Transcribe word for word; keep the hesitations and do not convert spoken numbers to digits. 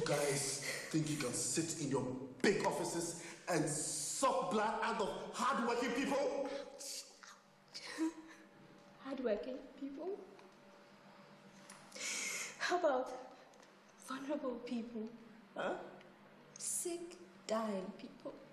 guys think you can sit in your big offices and suck blood out of hardworking people? Hardworking people? How about vulnerable people? Huh? Sick, dying people?